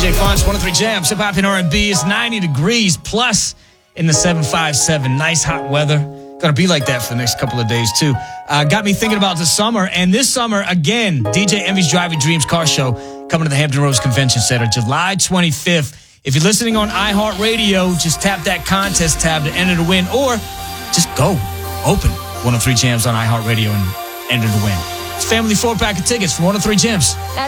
DJ Fonz, 103 Jams, hip hop and R&B. It's 90 degrees plus in the 757. Nice hot weather. Gonna be like that for the next couple of days too. Got me thinking about the summer, and this summer again, DJ Envy's Driving Dreams car show coming to the Hampton Roads Convention Center, July 25th. If you're listening on iHeartRadio, just tap that contest tab to enter to win, or just go open 103 Jams on iHeartRadio and enter to win. It's family 4-pack of tickets from 103 Jams.